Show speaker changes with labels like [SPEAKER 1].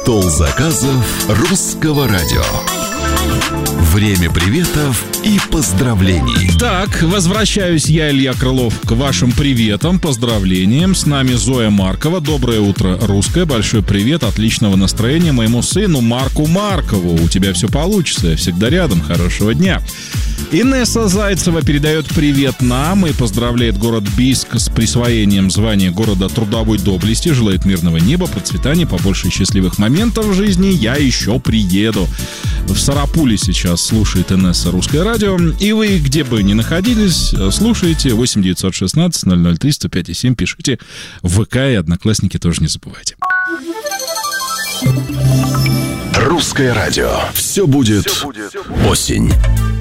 [SPEAKER 1] Стол заказов русского радио. Время приветов и поздравлений.
[SPEAKER 2] Так, возвращаюсь я, Илья Крылов, к вашим приветам, поздравлениям. С нами Зоя Маркова. Доброе утро, русское. Большой привет, отличного настроения моему сыну Марку Маркову. У тебя все получится, я всегда рядом. Хорошего дня. Инесса Зайцева передает привет нам и поздравляет город Бийск с присвоением звания города трудовой доблести. Желает мирного неба, процветания, побольше счастливых моментов в жизни. Я еще приеду. В Сарапуле сейчас слушает Инесса русское радио. И вы, где бы ни находились, слушайте 8-916-003-105-7. Пишите в ВК и Одноклассники тоже не забывайте.
[SPEAKER 1] Русское радио. Все будет осень.